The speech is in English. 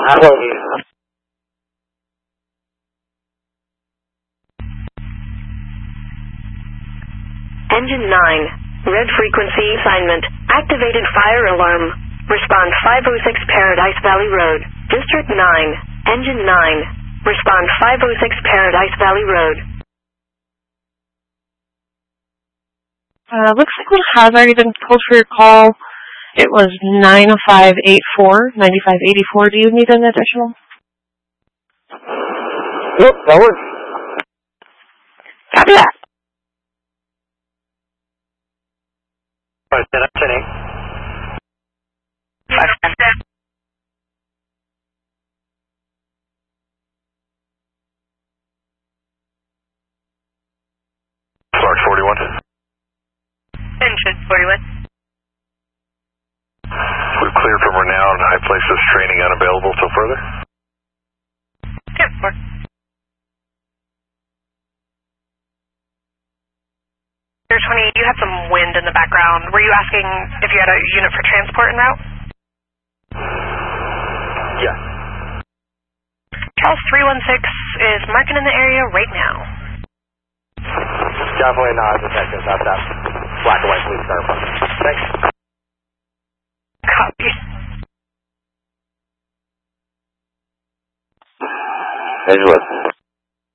Engine 9, red frequency assignment, activated fire alarm. Respond 506 Paradise Valley Road, District 9, Engine 9. Respond 506 Paradise Valley Road. Looks like one has already been pulled for your call. It was 9584, 9584. Do you need an additional? Nope, that works. Copy that. All right, 10-8. 510. Sarge 41. Engine 41. We're clear from Renown. High places training unavailable till further. Yep, 4. Air 20, you had some wind in the background. Were you asking if you had a unit for transport en route? Yes. Charles 316 is marking in the area right now. Definitely not a detective. That's that black and white police car. Thanks. Copy. Angela.